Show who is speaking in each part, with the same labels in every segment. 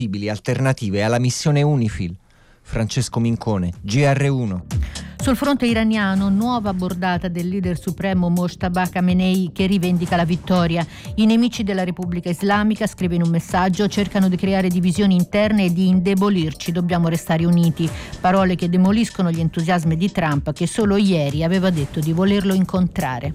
Speaker 1: alternative alla missione UNIFIL. Francesco Mincone, GR1.
Speaker 2: Sul fronte iraniano, nuova bordata del leader supremo Mojtaba Khamenei che rivendica la vittoria. I nemici della Repubblica Islamica, scrive in un messaggio, cercano di creare divisioni interne e di indebolirci. Dobbiamo restare uniti. Parole che demoliscono gli entusiasmi di Trump, che solo ieri aveva detto di volerlo incontrare.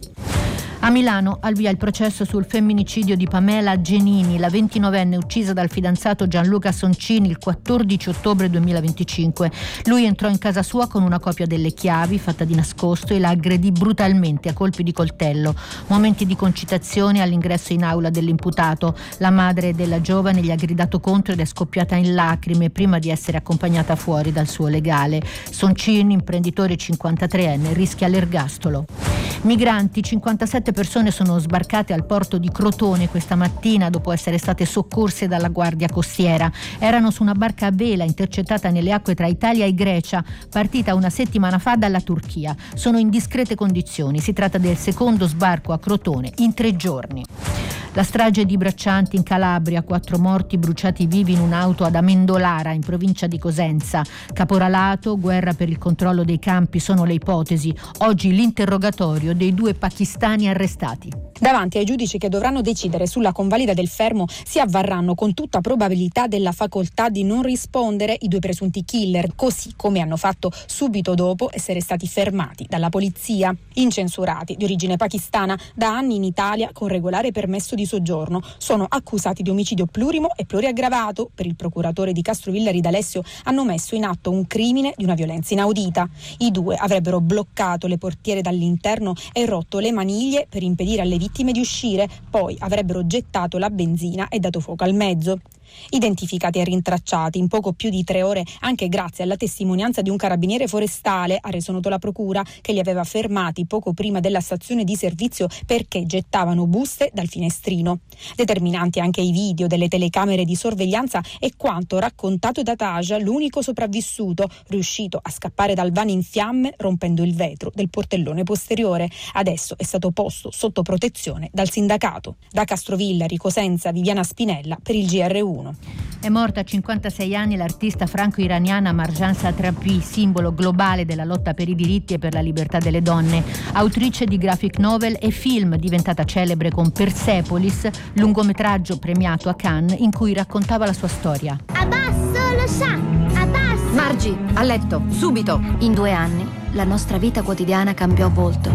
Speaker 2: A Milano al via il processo sul femminicidio di Pamela Genini, la 29enne uccisa dal fidanzato Gianluca Soncini il 14 ottobre 2025. Lui entrò in casa sua con una copia delle chiavi fatta di nascosto e la aggredì brutalmente a colpi di coltello. Momenti di concitazione all'ingresso in aula dell'imputato. La madre della giovane gli ha gridato contro ed è scoppiata in lacrime prima di essere accompagnata fuori dal suo legale. Soncini, imprenditore 53enne, rischia l'ergastolo. Migranti, 57 persone sono sbarcate al porto di Crotone questa mattina dopo essere state soccorse dalla Guardia Costiera. Erano su una barca a vela intercettata nelle acque tra Italia e Grecia, partita una settimana fa dalla Turchia. Sono in discrete condizioni. Si tratta del secondo sbarco a Crotone in 3 giorni. La strage di Braccianti in Calabria, 4 morti bruciati vivi in un'auto ad Amendolara in provincia di Cosenza. Caporalato, guerra per il controllo dei campi sono le ipotesi. Oggi l'interrogatorio dei 2 pakistani arrestati.
Speaker 3: Davanti ai giudici che dovranno decidere sulla convalida del fermo si avvarranno con tutta probabilità della facoltà di non rispondere i 2 presunti killer, così come hanno fatto subito dopo essere stati fermati dalla polizia. Incensurati, di origine pakistana, da anni in Italia con regolare permesso di soggiorno, sono accusati di omicidio plurimo e pluriaggravato. Per il procuratore di Castrovillari D'Alessio hanno messo in atto un crimine di una violenza inaudita. I 2 avrebbero bloccato le portiere dall'interno e rotto le maniglie per impedire alle vittime di uscire, poi avrebbero gettato la benzina e dato fuoco al mezzo. Identificati e rintracciati in poco più di 3 ore anche grazie alla testimonianza di un carabiniere forestale, ha reso noto la procura, che li aveva fermati poco prima della stazione di servizio perché gettavano buste dal finestrino. Determinanti anche i video delle telecamere di sorveglianza e quanto raccontato da Taja, l'unico sopravvissuto, riuscito a scappare dal van in fiamme rompendo il vetro del portellone posteriore. Adesso è stato posto sotto protezione dal sindacato. Da Castrovillari, Cosenza, Viviana Spinella per il GR1.
Speaker 2: È morta a 56 anni l'artista franco-iraniana Marjan Satrapi, simbolo globale della lotta per i diritti e per la libertà delle donne. Autrice di graphic novel e film, diventata celebre con Persepolis, lungometraggio premiato a Cannes in cui raccontava la sua storia.
Speaker 4: Abbasso lo sa, abbasso!
Speaker 5: Margie, a letto, subito! In 2 anni la nostra vita quotidiana cambiò volto.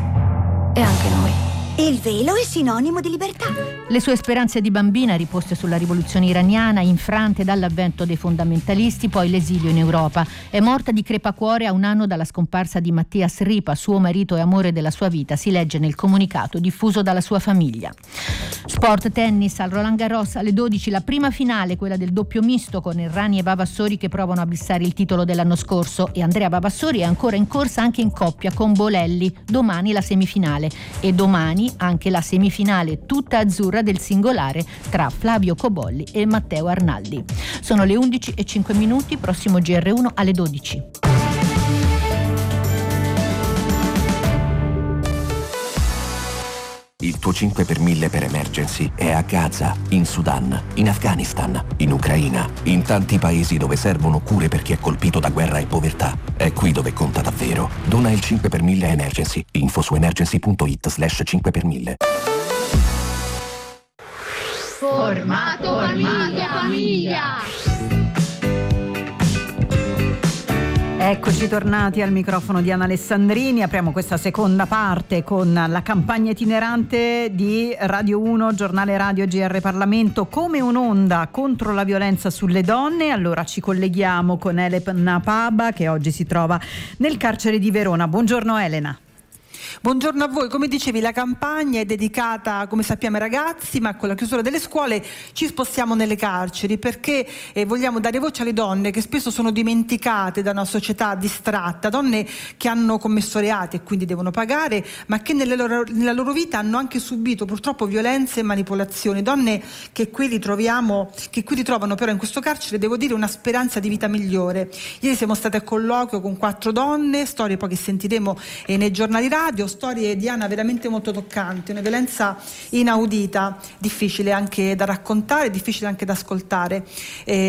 Speaker 5: E anche noi.
Speaker 4: Il velo è sinonimo di libertà.
Speaker 2: Le sue speranze di bambina riposte sulla rivoluzione iraniana, infrante dall'avvento dei fondamentalisti, poi l'esilio in Europa. È morta di crepacuore a 1 anno dalla scomparsa di Mattias Ripa, suo marito e amore della sua vita, si legge nel comunicato diffuso dalla sua famiglia. Sport, tennis, al Roland Garros alle 12 la prima finale, quella del doppio misto con Errani e Vavassori che provano a bissare il titolo dell'anno scorso, e Andrea Vavassori è ancora in corsa anche in coppia con Bolelli. Domani la semifinale e domani anche la semifinale tutta azzurra del singolare tra Flavio Cobolli e Matteo Arnaldi. Sono le 11:05, prossimo GR1 alle 12.
Speaker 6: Il tuo 5 per 1000 per emergency è a Gaza, in Sudan, in Afghanistan, in Ucraina, in tanti paesi dove servono cure per chi è colpito da guerra e povertà. È qui dove conta davvero. Dona il 5 per 1000 emergency. Info su emergency.it/5 per 1000.
Speaker 4: Formato famiglia!
Speaker 7: Eccoci tornati al microfono di Anna Alessandrini. Apriamo questa seconda parte con la campagna itinerante di Radio 1, Giornale Radio GR Parlamento, come un'onda contro la violenza sulle donne. Allora ci colleghiamo con Elena Paba, che oggi si trova nel carcere di Verona. Buongiorno Elena.
Speaker 8: Buongiorno a voi. Come dicevi, la campagna è dedicata, come sappiamo, ai ragazzi, ma con la chiusura delle scuole ci spostiamo nelle carceri perché vogliamo dare voce alle donne che spesso sono dimenticate da una società distratta, donne che hanno commesso reati e quindi devono pagare, ma che nella loro vita hanno anche subito purtroppo violenze e manipolazioni, donne che qui ritrovano però in questo carcere, devo dire, una speranza di vita migliore. Ieri siamo state a colloquio con 4 donne, storie poi che sentiremo nei giornali radio. radio, storie Diana veramente molto toccanti, una violenza inaudita, difficile anche da raccontare, difficile anche da ascoltare.